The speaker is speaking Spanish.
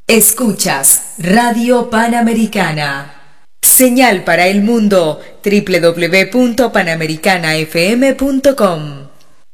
Escuchas Radio Panamericana. Señal para el mundo www.panamericanafm.com.